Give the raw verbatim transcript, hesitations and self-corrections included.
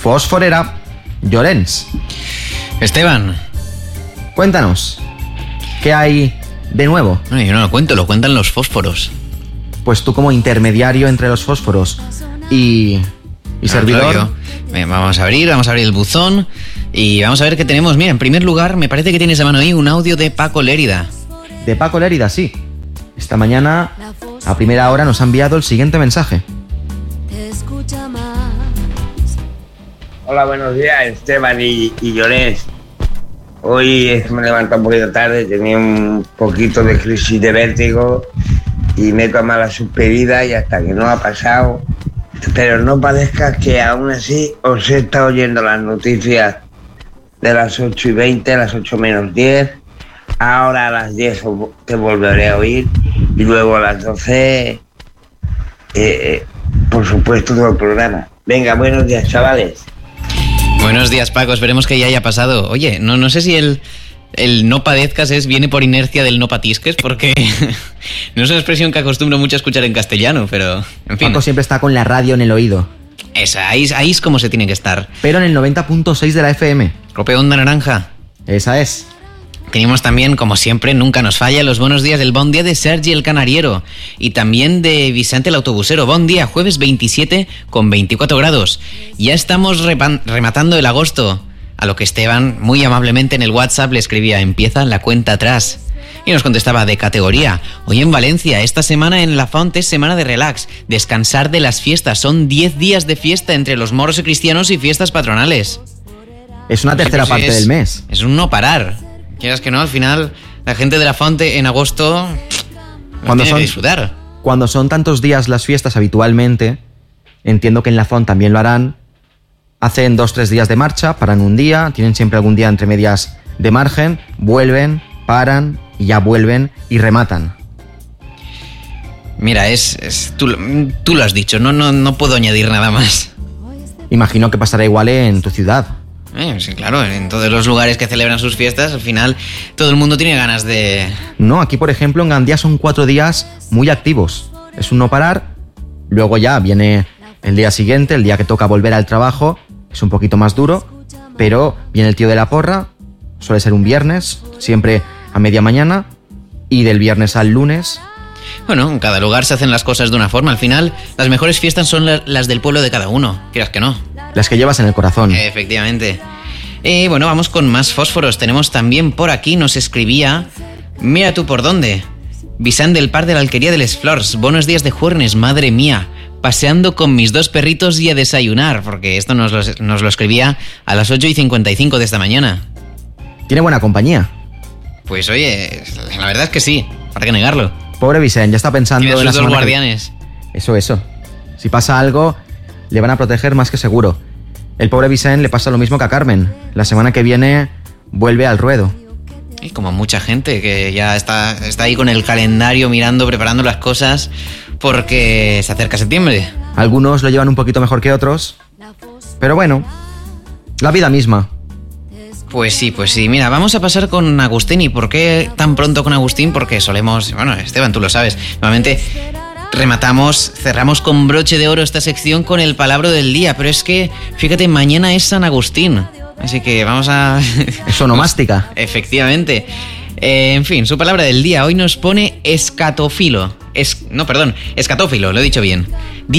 fosforera. Llorens. Esteban. Cuéntanos, ¿qué hay de nuevo? No, yo no lo cuento, lo cuentan los fósforos. Pues tú como intermediario entre los fósforos y, y servidor. Claro, Bien, vamos a abrir, vamos a abrir el buzón y vamos a ver qué tenemos. Mira, en primer lugar, me parece que tienes a mano ahí un audio de Paco Lérida. De Paco Lérida, sí. Esta mañana, a primera hora, nos ha enviado el siguiente mensaje. Hola, buenos días, Esteban y, y Llorens. Hoy es que me he levantado un poquito tarde, tenía un poquito de crisis de vértigo y me he tomado la subpedida y hasta que no ha pasado. Pero no parezca que aún así os he estado oyendo las noticias de las ocho y veinte, a las ocho menos diez. Ahora a las diez te volveré a oír y luego a las doce, eh, por supuesto, todo el programa. Venga, buenos días, chavales. Buenos días, Paco, esperemos que ya haya pasado. Oye, no, no sé si el, el no padezcas es viene por inercia del no patisques, porque no es una expresión que acostumbro mucho a escuchar en castellano, pero en fin. Paco siempre está con la radio en el oído. Esa, ahí, ahí es como se tiene que estar. Pero en el noventa punto seis de la F M. Cope Onda Naranja. Esa es. Tenemos también, como siempre, nunca nos falla, los buenos días del Bon Día de Sergi el Canariero y también de Vicente el Autobusero. Bon Día, jueves veintisiete con veinticuatro grados. Ya estamos repan- rematando el agosto, a lo que Esteban muy amablemente en el WhatsApp le escribía: empieza la cuenta atrás. Y nos contestaba de categoría: hoy en Valencia, esta semana en La Font es semana de relax, descansar de las fiestas, son diez días de fiesta entre los moros y cristianos y fiestas patronales. Es una tercera Sí, parte es, del mes. Es un no parar. Quieras que no, al final la gente de La Fonte en agosto cuando tiene son, que disfrutar. Cuando son tantos días las fiestas habitualmente, entiendo que en La Font también lo harán. Hacen dos, tres días de marcha, paran un día, tienen siempre algún día entre medias de margen, vuelven, paran y ya vuelven y rematan. Mira, es, es tú, tú lo has dicho, no, no, no puedo añadir nada más. Imagino que pasará igual en tu ciudad. Eh, sí, claro, en todos los lugares que celebran sus fiestas, al final todo el mundo tiene ganas de... No, aquí por ejemplo en Gandía son cuatro días muy activos. Es un no parar, luego ya viene el día siguiente, el día que toca volver al trabajo, es un poquito más duro, pero viene el tío de la porra, suele ser un viernes, siempre a media mañana, y del viernes al lunes... Bueno, en cada lugar se hacen las cosas de una forma. Al final, las mejores fiestas son la, las del pueblo de cada uno, quieras que no. Las que llevas en el corazón. Efectivamente. Y bueno, vamos con más fósforos. Tenemos también por aquí, nos escribía... Mira tú por dónde. Vicent del Par de la Alquería de les Flors. Buenos días de jueves, madre mía. Paseando con mis dos perritos y a desayunar. Porque esto nos lo, nos lo escribía a las ocho y cincuenta y cinco de esta mañana. ¿Tiene buena compañía? Pues oye, la verdad es que sí. ¿Para qué negarlo? Pobre Vicent, ya está pensando Tiene en la sus dos semana guardianes. Que... Eso, eso. Si pasa algo, le van a proteger más que seguro. El pobre Vicent le pasa lo mismo que a Carmen. La semana que viene vuelve al ruedo. Y como mucha gente que ya está, está ahí con el calendario mirando, preparando las cosas porque se acerca septiembre. Algunos lo llevan un poquito mejor que otros. Pero bueno, la vida misma. Pues sí, pues sí. Mira, vamos a pasar con Agustín. ¿Y por qué tan pronto con Agustín? Porque solemos... Bueno, Esteban, tú lo sabes. Normalmente rematamos, cerramos con broche de oro esta sección con el palabra del día. Pero es que, fíjate, mañana es San Agustín. Así que vamos a... Es onomástica. Efectivamente. Eh, en fin, su palabra del día hoy nos pone escatófilo. Es... No, perdón, escatófilo, lo he dicho bien.